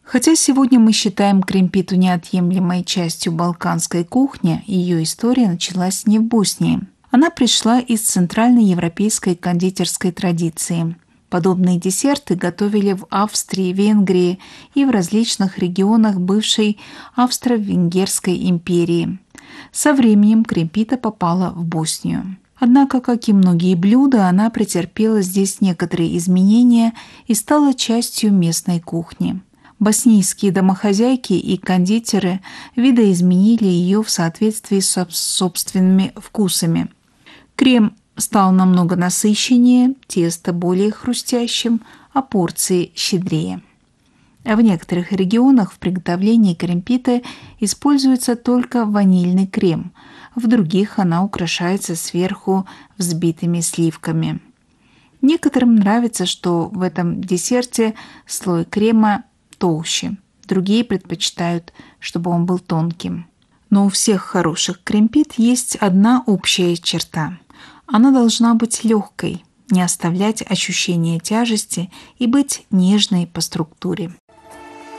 Хотя сегодня мы считаем крем-питу неотъемлемой частью балканской кухни, ее история началась не в Боснии. Она пришла из центральноевропейской кондитерской традиции. Подобные десерты готовили в Австрии, Венгрии и в различных регионах бывшей Австро-Венгерской империи. Со временем крем-пита попала в Боснию. Однако, как и многие блюда, она претерпела здесь некоторые изменения и стала частью местной кухни. Боснийские домохозяйки и кондитеры видоизменили ее в соответствии с собственными вкусами. Крем стал намного насыщеннее, тесто более хрустящим, а порции щедрее. В некоторых регионах в приготовлении крем-питы используется только ванильный крем, в других она украшается сверху взбитыми сливками. Некоторым нравится, что в этом десерте слой крема толще, другие предпочитают, чтобы он был тонким. Но у всех хороших крем-пит есть одна общая черта. Она должна быть легкой, не оставлять ощущения тяжести и быть нежной по структуре.